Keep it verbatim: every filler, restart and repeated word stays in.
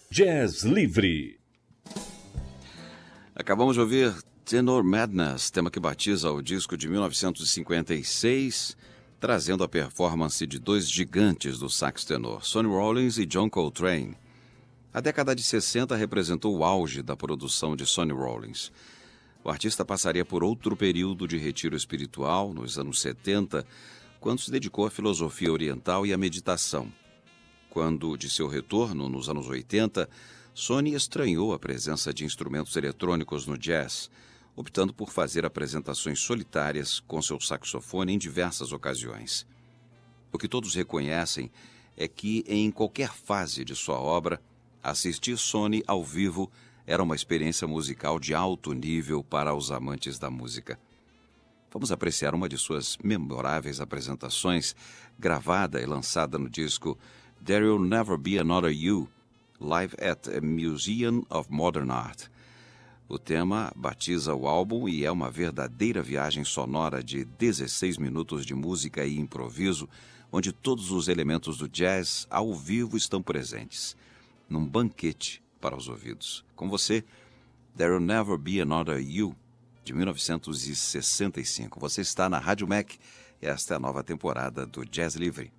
Jazz Livre. Acabamos de ouvir Tenor Madness, tema que batiza o disco de mil novecentos e cinquenta e seis, trazendo a performance de dois gigantes do sax tenor, Sonny Rollins e John Coltrane. A década de sessenta representou o auge da produção de Sonny Rollins. O artista passaria por outro período de retiro espiritual, nos anos setenta, quando se dedicou à filosofia oriental e à meditação. Quando, de seu retorno, nos anos oitenta, Sonny estranhou a presença de instrumentos eletrônicos no jazz, optando por fazer apresentações solitárias com seu saxofone em diversas ocasiões. O que todos reconhecem é que, em qualquer fase de sua obra, assistir Sonny ao vivo era uma experiência musical de alto nível para os amantes da música. Vamos apreciar uma de suas memoráveis apresentações, gravada e lançada no disco There Will Never Be Another You, live at a Museum of Modern Art. O tema batiza o álbum e é uma verdadeira viagem sonora de dezesseis minutos de música e improviso, onde todos os elementos do jazz ao vivo estão presentes, num banquete para os ouvidos. Com você, There Will Never Be Another You, de mil novecentos e sessenta e cinco. Você está na Rádio Mac e esta é a nova temporada do Jazz Livre.